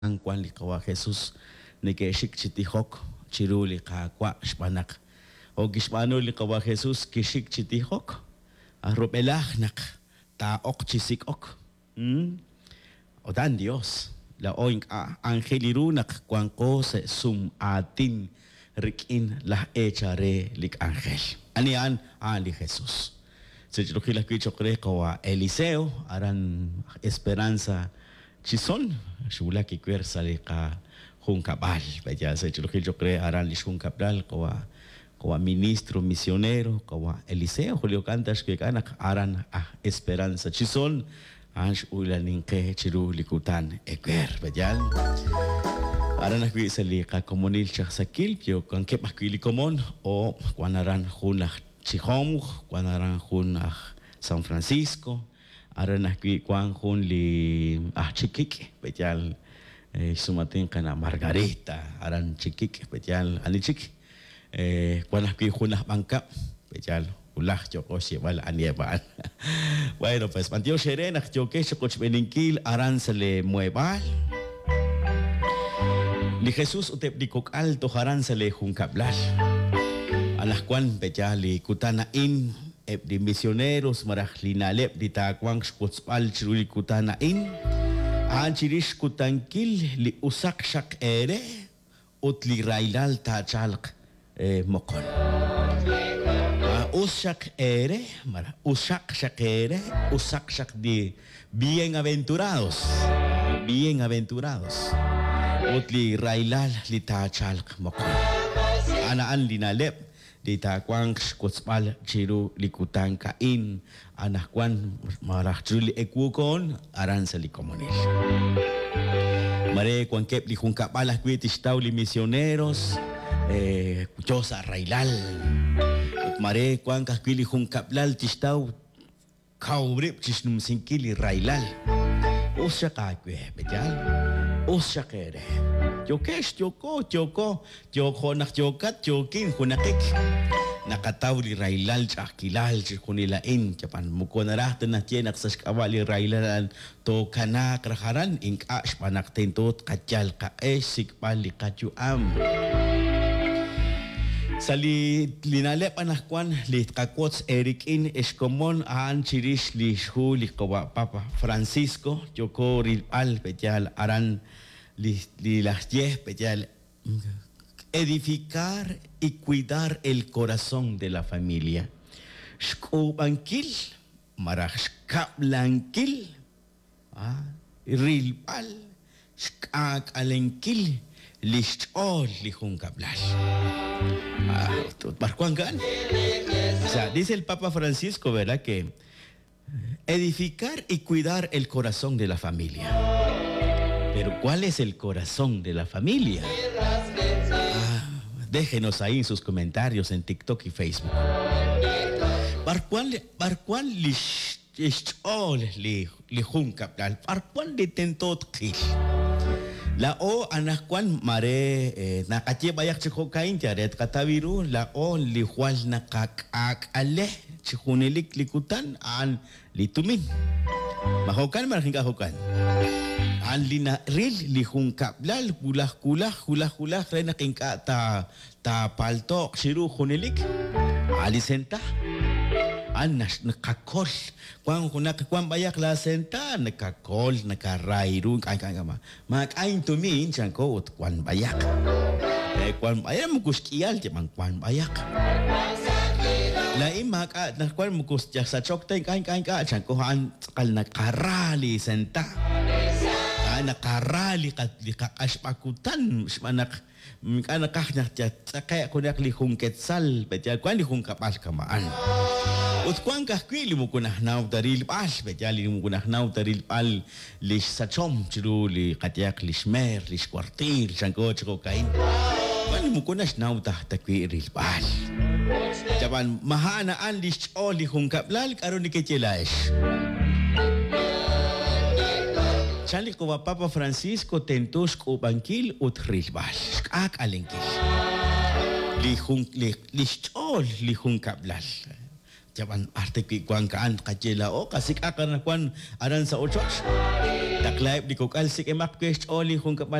Kwan likawa Jesus ni keshik chitihok chiruli kakwa shpanak o gishpano likawa Jesus keshik chitihok arropelajnak taok chisikok o dan Dios la oink angelirunak kwan kose sum atin rikin la echare lik ángel anian ali Jesus se chukila kichokre kawa Eliseo aran esperanza Chison, shula ki kwer sale ka hung kabal, baya sa chulukil jokre aran lish hung kabal kawa ministro misionero kawa Eliseo julio cantas que kanak aran esperanza Chison, ansh ulanin ke chiru likutan ekwer bayal. Aran akwi sale ka komunil chak sakil pyo kan kep akwi likomon o kwanaran hunach chihom kwanaran hunach San Francisco. Aran nakwi kwang hun li chikik betyal sumating kana Margarita aran chikik betyal ani chik kwan nakwi hun bangkap betyal ulah joko siwal aniebaan. Bueno, pues mantio sherenak joke coach beninkil aran sale muebal li Jesus utep di kok alto haran sale hun kablal anak kwan betyal li kutana in di misioneros marahlinalep di takwang spotsal chiruli kutanain an chirish kutankil li usak shak ere ut li railal tachalk mokon usak ere mara usak shak ere usak shak di bienaventurados ut li railal li tachalk mokon anaan linalep di takwang skotspal chiru likutan kain anak kwan marah chuli ekwukon aran sa likomonil mare kwan kep li hunkapala kwitis taw li misioneros kuchosa railal mare kwan kakwili hunkaplal tistaw kaubrip chisnum sinkili railal usya kakwe betal usya kere Jokesh, Joko nak jokat, jokin, hunakik. Nakatawli railal, chakilal, chikunilain, Japan. Mukonarahta na tienak sa skawali railalan, to kanak raharan, ink ash panak tentot, katyal ka esik pali katyuam. Sali linalep anakwan, li kakwots erikin, eskomon, aan chirish, li shu, li kawa Papa Francisco, Joko rilpal, petyal, aran, edificar y cuidar el corazón de la familia. Shkubankil, marashkablankil, rilpal, shkakalenkil, lishol lijunkablal. ¿Barcuangan? O sea, dice el Papa Francisco, ¿verdad? Que edificar y cuidar el corazón de la familia. Pero ¿cuál es el corazón de la familia? Déjenos ahí sus comentarios en TikTok y Facebook. ¿Para cuál li hunkapal? ¿Para cuál li tentot kil? La o anakwan mare nakatye bayak chikokain tiaret katabiru la o li hual nakakale chikunilik likutan an litumin. Mahokan maraking kahokan. An lina ril lihung kablal kulah rena kingka ta paltok siru hunilik alisenta an nakakol kwan bayak la senta nakakol nakarairu kama makain tumin chanko ut kwan bayak kwan bayak mukuskial jamang kwan bayak Lain maka nakwan mukus sa chokten kain ka chanko han kal nakarali senta nakarali kakashpakutan manak nakaknya kaya kunak lihung ketsal betul kwan lihung kapal kamaan ut kwan kahkwili mo kunah naw daril pal betul li mo kunah naw daril pal lish sa chom chiru li katyak lishmer lish kwartir chanko chiko kain kwan mo kunah naw tahtakwiril pal Japan mahanaan lish o lihung kaplal karon ni kechelash Chali ko Papa Francisco tentos ko bangkil ut rilbal ak alengkil lihung kablal Japan arte ki kwang kaan kachela o kasik akan kwan aran sa ochos Taklaip di kok alsik emak kwest oli kung